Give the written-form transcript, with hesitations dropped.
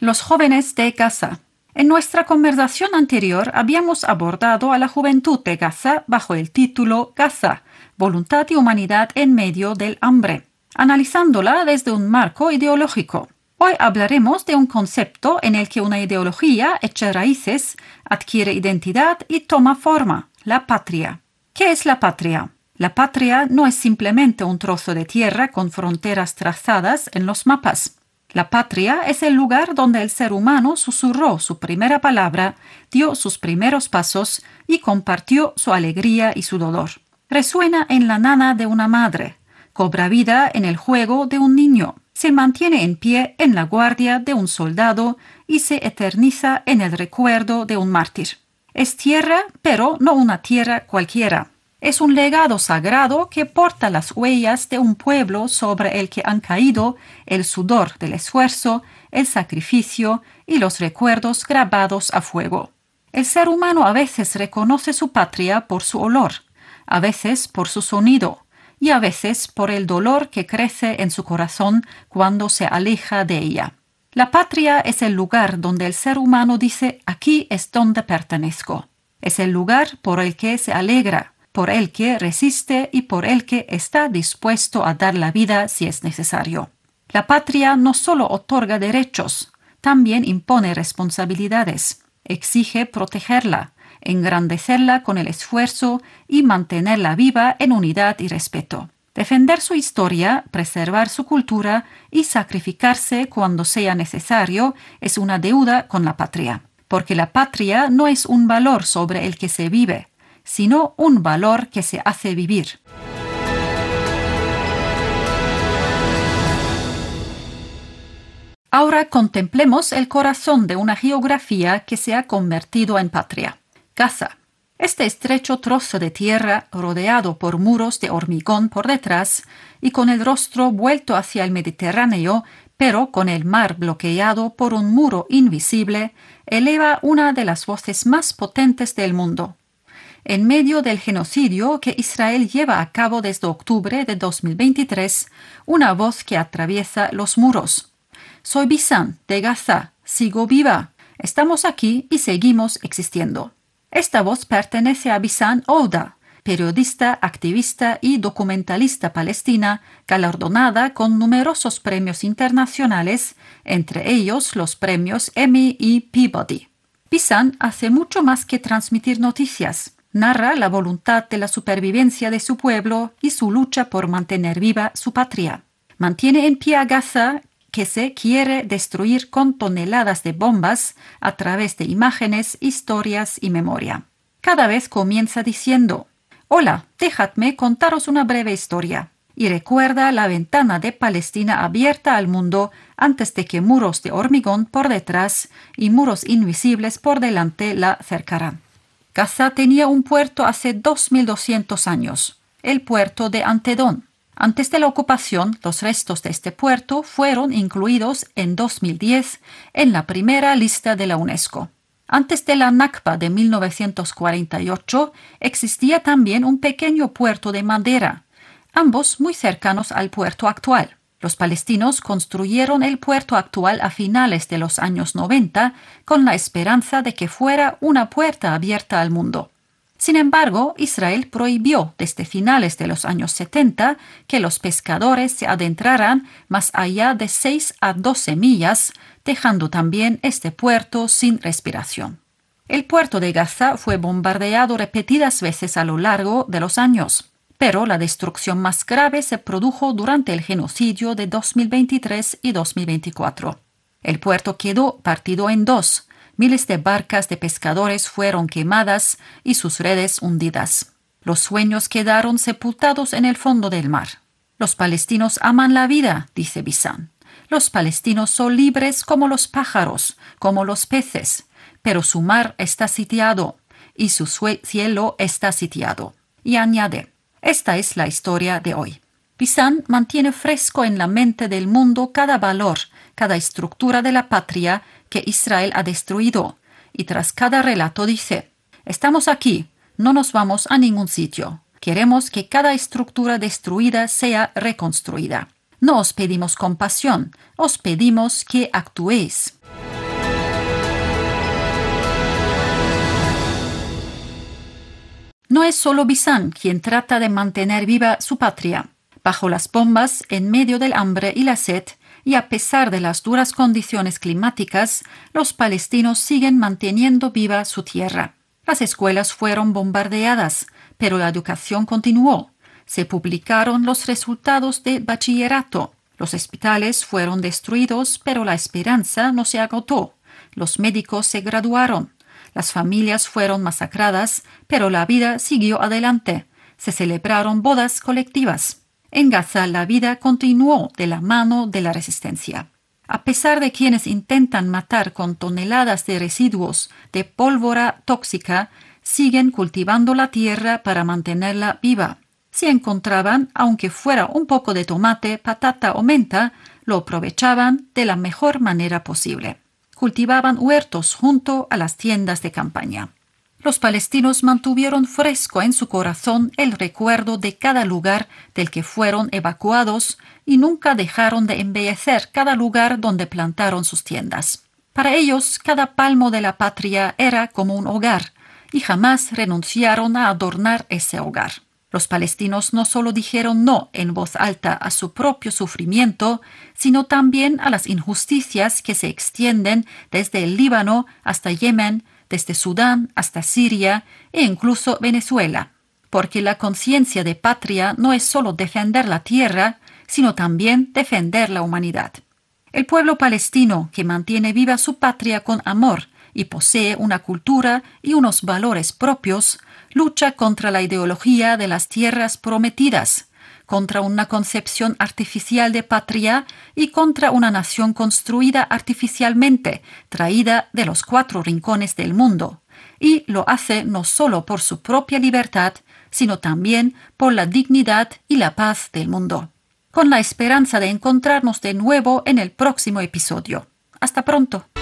Los jóvenes de Gaza. En nuestra conversación anterior habíamos abordado a la juventud de Gaza bajo el título Gaza, voluntad y humanidad en medio del hambre, analizándola desde un marco ideológico. Hoy hablaremos de un concepto en el que una ideología echa raíces, adquiere identidad y toma forma, la patria. ¿Qué es la patria? La patria no es simplemente un trozo de tierra con fronteras trazadas en los mapas. La patria es el lugar donde el ser humano susurró su primera palabra, dio sus primeros pasos y compartió su alegría y su dolor. Resuena en la nana de una madre, cobra vida en el juego de un niño, se mantiene en pie en la guardia de un soldado y se eterniza en el recuerdo de un mártir. Es tierra, pero no una tierra cualquiera. Es un legado sagrado que porta las huellas de un pueblo sobre el que han caído el sudor del esfuerzo, el sacrificio y los recuerdos grabados a fuego. El ser humano a veces reconoce su patria por su olor, a veces por su sonido y a veces por el dolor que crece en su corazón cuando se aleja de ella. La patria es el lugar donde el ser humano dice: aquí es donde pertenezco. Es el lugar por el que se alegra, por el que resiste y por el que está dispuesto a dar la vida si es necesario. La patria no solo otorga derechos, también impone responsabilidades, exige protegerla, engrandecerla con el esfuerzo y mantenerla viva en unidad y respeto. Defender su historia, preservar su cultura y sacrificarse cuando sea necesario es una deuda con la patria, porque la patria no es un valor sobre el que se vive, sino un valor que se hace vivir. Ahora contemplemos el corazón de una geografía que se ha convertido en patria: Gaza. Este estrecho trozo de tierra, rodeado por muros de hormigón por detrás y con el rostro vuelto hacia el Mediterráneo, pero con el mar bloqueado por un muro invisible, eleva una de las voces más potentes del mundo. En medio del genocidio que Israel lleva a cabo desde octubre de 2023, una voz que atraviesa los muros. Soy Bisan, de Gaza, sigo viva, estamos aquí y seguimos existiendo. Esta voz pertenece a Bisan Ouda, periodista, activista y documentalista palestina, galardonada con numerosos premios internacionales, entre ellos los premios Emmy y Peabody. Bisan hace mucho más que transmitir noticias. Narra la voluntad de la supervivencia de su pueblo y su lucha por mantener viva su patria. Mantiene en pie a Gaza, que se quiere destruir con toneladas de bombas a través de imágenes, historias y memoria. Cada vez comienza diciendo: «Hola, dejadme contaros una breve historia», y recuerda la ventana de Palestina abierta al mundo antes de que muros de hormigón por detrás y muros invisibles por delante la cercaran. Gaza tenía un puerto hace 2200 años, el puerto de Antedón. Antes de la ocupación, los restos de este puerto fueron incluidos en 2010 en la primera lista de la UNESCO. Antes de la Nakba de 1948, existía también un pequeño puerto de madera, ambos muy cercanos al puerto actual. Los palestinos construyeron el puerto actual a finales de los años 90 con la esperanza de que fuera una puerta abierta al mundo. Sin embargo, Israel prohibió desde finales de los años 70 que los pescadores se adentraran más allá de 6 a 12 millas, dejando también este puerto sin respiración. El puerto de Gaza fue bombardeado repetidas veces a lo largo de los años, pero la destrucción más grave se produjo durante el genocidio de 2023 y 2024. El puerto quedó partido en dos. Miles de barcas de pescadores fueron quemadas y sus redes hundidas. Los sueños quedaron sepultados en el fondo del mar. Los palestinos aman la vida, dice Bisan. Los palestinos son libres como los pájaros, como los peces, pero su mar está sitiado y su cielo está sitiado. Y añade: esta es la historia de hoy. Bisan mantiene fresco en la mente del mundo cada valor, cada estructura de la patria que Israel ha destruido, y tras cada relato dice: estamos aquí, no nos vamos a ningún sitio. Queremos que cada estructura destruida sea reconstruida. No os pedimos compasión, os pedimos que actuéis. No es solo Bizán quien trata de mantener viva su patria. Bajo las bombas, en medio del hambre y la sed, y a pesar de las duras condiciones climáticas, los palestinos siguen manteniendo viva su tierra. Las escuelas fueron bombardeadas, pero la educación continuó. Se publicaron los resultados de bachillerato. Los hospitales fueron destruidos, pero la esperanza no se agotó. Los médicos se graduaron. Las familias fueron masacradas, pero la vida siguió adelante. Se celebraron bodas colectivas. En Gaza la vida continuó de la mano de la resistencia. A pesar de quienes intentan matar con toneladas de residuos de pólvora tóxica, siguen cultivando la tierra para mantenerla viva. Si encontraban, aunque fuera un poco de tomate, patata o menta, lo aprovechaban de la mejor manera posible. Cultivaban huertos junto a las tiendas de campaña. Los palestinos mantuvieron fresco en su corazón el recuerdo de cada lugar del que fueron evacuados y nunca dejaron de embellecer cada lugar donde plantaron sus tiendas. Para ellos, cada palmo de la patria era como un hogar, y jamás renunciaron a adornar ese hogar. Los palestinos no solo dijeron no en voz alta a su propio sufrimiento, sino también a las injusticias que se extienden desde el Líbano hasta Yemen, desde Sudán hasta Siria e incluso Venezuela, porque la conciencia de patria no es solo defender la tierra, sino también defender la humanidad. El pueblo palestino, que mantiene viva su patria con amor y posee una cultura y unos valores propios, lucha contra la ideología de las tierras prometidas, contra una concepción artificial de patria y contra una nación construida artificialmente, traída de los 4 rincones del mundo. Y lo hace no solo por su propia libertad, sino también por la dignidad y la paz del mundo. Con la esperanza de encontrarnos de nuevo en el próximo episodio. Hasta pronto.